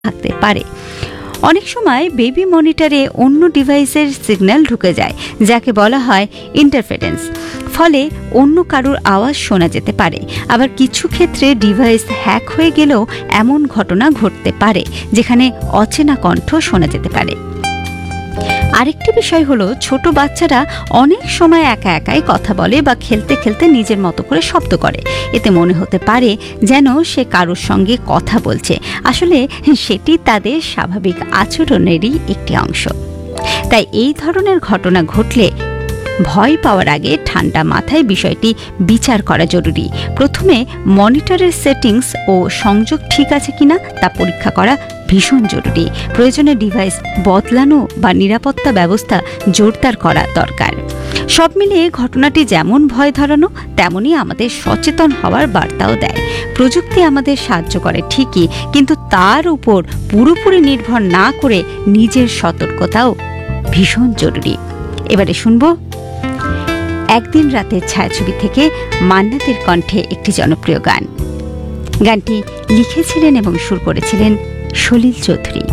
থাকতে পারে। অনেক সময় বেবি মনিটরে অন্য ডিভাইসের সিগন্যাল ঢুকে যায়, যাকে বলা হয় ইন্টারফারেন্স। ফলে অন্য কারোর আওয়াজ শোনা যেতে পারে। আবার কিছু ক্ষেত্রে ডিভাইস হ্যাক হয়ে গেলেও এমন ঘটনা ঘটতে পারে যেখানে অচেনা কণ্ঠ শোনা যেতে পারে। আরেকটি বিষয় হলো, ছোট বাচ্চারা অনেক সময় একা একাই কথা বলে বা খেলতে খেলতে নিজের মতো করে শব্দ করে। এতে মনে হতে পারে যেন সে কারোর সঙ্গে কথা বলছে। আসলে সেটি তাদের স্বাভাবিক আচরণেরই একটি অংশ। তাই এই ধরনের ঘটনা ঘটলে ভয় পাওয়ার আগে ঠান্ডা মাথায় বিষয়টি বিচার করা জরুরি। প্রথমে মনিটরের সেটিংস ও সংযোগ ঠিক আছে কিনা তা পরীক্ষা করা ভীষণ জরুরি। প্রয়োজনে ডিভাইস বদলানো বা নিরাপত্তা ব্যবস্থা জোরদার করা দরকার। সব মিলিয়ে ঘটনাটি যেমন ভয় ধরানো, তেমনই আমাদের সচেতন হওয়ার বার্তাও দেয়। প্রযুক্তি আমাদের সাহায্য করে ঠিকই, কিন্তু তার উপর পুরোপুরি নির্ভর না করে নিজের সতর্কতাও ভীষণ জরুরি। এবারে শুনবো একদিন রাতের ছায়াছবি থেকে মান্নাতের কণ্ঠে একটি জনপ্রিয় গান। গানটি লিখেছিলেন এবং সুর করেছিলেন সলিল চৌধুরী।